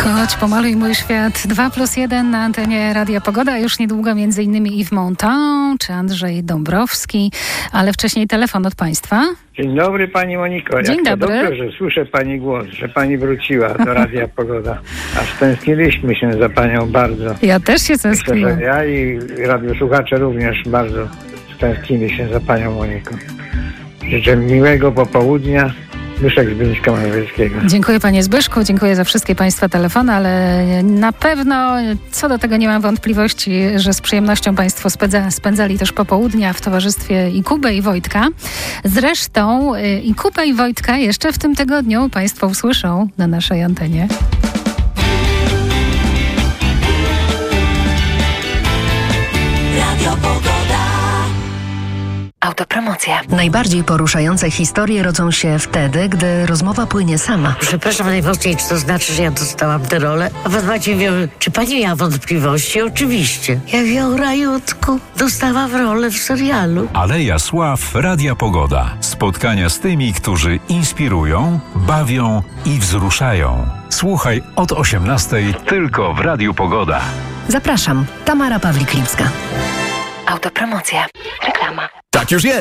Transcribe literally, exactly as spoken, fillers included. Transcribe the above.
Chodź, pomaluj mój świat. dwa plus jeden na antenie Radia Pogoda. Już niedługo między innymi Yves Montand czy Andrzej Dąbrowski, ale wcześniej telefon od państwa. Dzień dobry pani Moniko. Dzień Jak dobry. To dobrze, że słyszę pani głos, że pani wróciła do Radia Pogoda. Aż tęskniliśmy się za panią bardzo. Ja też się Myślę, tęskniłam. że ja i radiosłuchacze również bardzo tęsknili się za panią Moniką. Życzę miłego popołudnia. Zbyszek z Byliska Mazowieckiego. Dziękuję panie Zbyszku, dziękuję za wszystkie państwa telefony, ale na pewno co do tego nie mam wątpliwości, że z przyjemnością państwo spędza, spędzali też popołudnia w towarzystwie i Kuby i Wojtka. Zresztą y, i Kubę i Wojtka jeszcze w tym tygodniu państwo usłyszą na naszej antenie. Radio Pogoda. Autopromocja. Najbardziej poruszające historie rodzą się wtedy, gdy rozmowa płynie sama. Przepraszam najmocniej, czy to znaczy, że ja dostałam tę rolę? A pan Maciej wie, czy pani miała wątpliwości? Oczywiście. Ja wiem, rajutku, dostałam rolę w serialu. Aleja Sław Radia Pogoda. Spotkania z tymi, którzy inspirują, bawią i wzruszają. Słuchaj od osiemnastej tylko w Radiu Pogoda. Zapraszam, Tamara Pawlik-Lipska. Autopromocja. Reklama. Tak już jest!